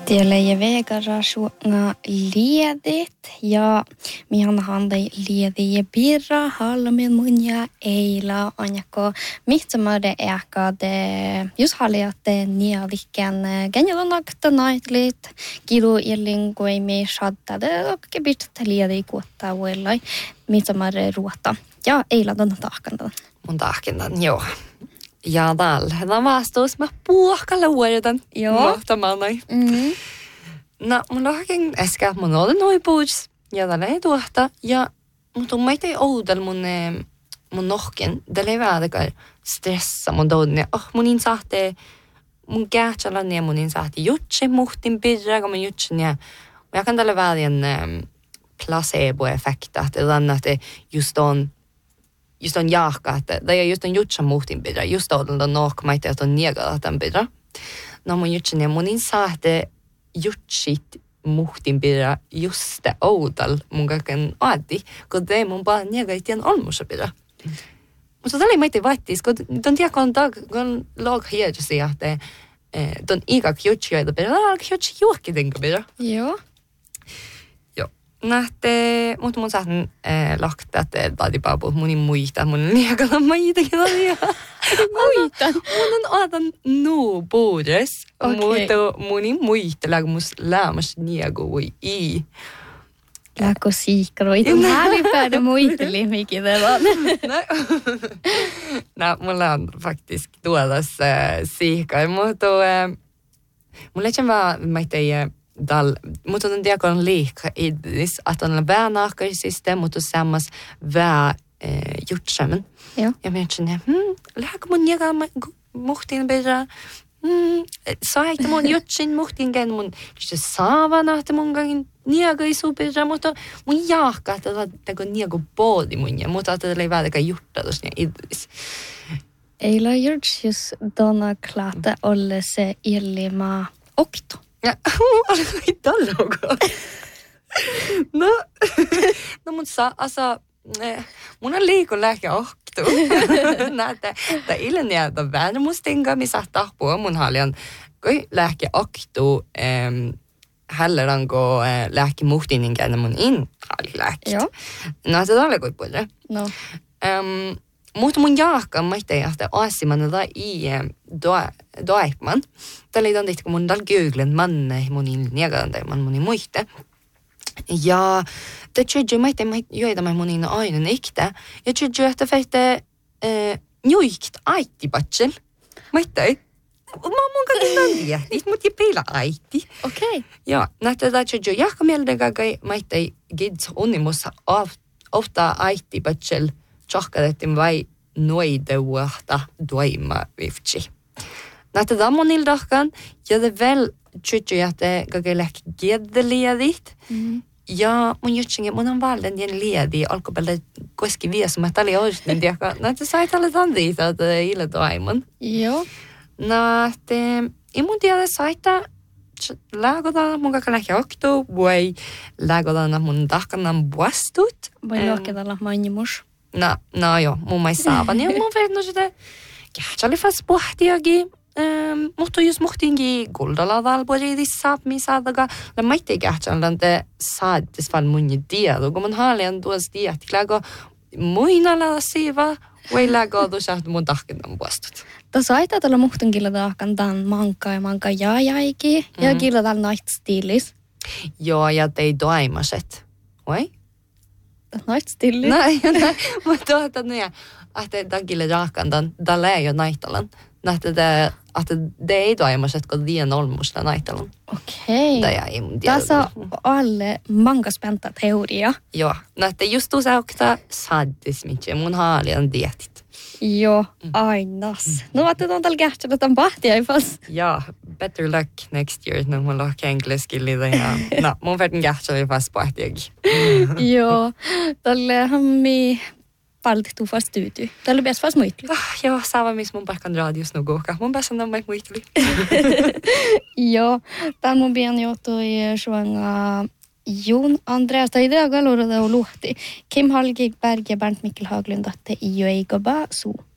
Tielle ja vegara suunga ledigt ja mihan handai liedi ja birra halmin mun ja eila onjako mitsamade eka de just haliatte nialikken genjalonak naitlit kiru ilingoi me shadda de och bit liedi kuotta wellai mitsamade ruota ja eila don taakanda mun taakendan joo. Ja täällä vastaus mä puhkalle uudestaan. Joo. Mahtamanai. No, mun onkin äsken mun olen noin puhus. Ja täällä ei tuohta. Ja mutta mä ei oudel mun nohken. Täällä ei väärikään stressa mun toudenne. Mun insahte mun kähtsällä ja mun insahte jutsi muhtin pirra. Kun mä jutsin ja mä kan täällä väärien placebo-effekta. Että just on jaakka, että det är just en jutsa muhtin pidä, just on nohkamaita, että on niegala tämän pidä. No mun jutsin ja mun insahte jutsit muhtin pidä just det oudal mun kaiken aati, kun det mun bara niegait igen olmussa pidä. Mutta tällä ei meitä vaittis, kun ton tiedä, kun lag hiedjasi, että ton ikak jutsioita pidä, lag jutsi juokkitinko pidä. Joo. Nähte, mutta mun saatin lakta, että taadipapu munin muista, mun niekala maitakin asia. Muita? Mun on aatan puudes, mutta munin muista lägmus lämmas niegui i. Läkko siikroita. Mä päädä muisteli, mikä tämä on. No, mulla on faktiskt tuodas siikkai, mutta mulla ei vaan maitai mutta on diakon liika idis, että on väänahkaisista, mutta sammas jutsamen. Joo. Ja mä ajattelin, lähdekö mun jäkä muhtiin perä? Saita mun jutsin muhtiin käyn mun saavana, että mun käyn niegaisu perä, mutta mun jaakka, että teko niegu poodi mun ja, mutta että ei väärikään juttatus ja idis. Eila jutsis donna klata olle se ilma okto. Ja, alkoi talloga. No mun mun on liikon lääke ohtu. Näitä, ilman jäätä väärämustinga, missä tahpua mun haljan, kui lääke ohtu, hälleranko lääke muhtinin käänä mun halilääkit. Joo. No, se oli kui puhuta. No. Mutta mun jaakka maittai, että aasiman tai doaipman. Tällä ei tihti, kun mun dal googlen manne munin niagan tai munin muiste. Ja te tjöjö maittai joita munin aina iktä. Ja tjöjö, että feitte njuikt aitti patsel. Maittai. Mun kaikki nandiähti, mutta peila aitti. Okei. Ja näitä tjöjö jaakka mieltä kai maittai gids unimussa ofta aitti patsel. Tjohkatettiin vai noideuahta doima vivtsi. Näitä dammonildahkan, ja det väl tjutju että kaikille kiedeliedit. Ja mun jutsinge, mun on valden jen liedi, alkopelle koski vies, mä tali oikein tiedä. Näitä sai tälle tandiita, että ille doiman. Joo. Näitä, ei mun tiedä saita lägotaan mun kaikille johtuu, voi lägotaan mun tahkanan vuostut. Voi lohketella mainimus. No joo, mun mielestä saavan. Ja mun verran sitä kähtsali fast pohtiakin. Mutta jos muhtiinkin kuldalla valporiidis saapmi saadaga. Ja mä itse kähtsali, että saadis val mun tiedä. Kun mun haalian tuossa tiedätkö, muinalla siiva. Voi lägoa saada mun tahkenan vuostut. Tuossa aitaa tuolla muhtinkilla tahkan tämän manka jaajaiki. Ja killa täällä naitstiilis. Joo, ja tei doimaset. Oi? Naitstiilis? Nej, mutta että tagille raakan tällä ei ole naitalan. Että det ei toimaset, kun liian olmusta naitalan. Okei. Okay. Tässä on alle manga spänta teoria. Joo, että just tuossa okta saadis mitje, mun haalian dietit. Joo, ainas. No otetaan tällä kähtsellä tämän pahtia ei fast. Ja, better luck next year, no mun lohke engleskillitä ja no, mun verran kähtsellä fast pahtiakin. Joo, tälle hammi paltittu fast tyytyy. Tällä pääs fast muitli. Joo, saava missä mun paikan radios no goka. Mun pääs on muitli. Joo, täällä mun pian johtui suanga Jon Andreas, tai idea galorada luhti. Kim Hallgik Berg ja Bernt Mikkel Haglund, että ei ole eikä suu.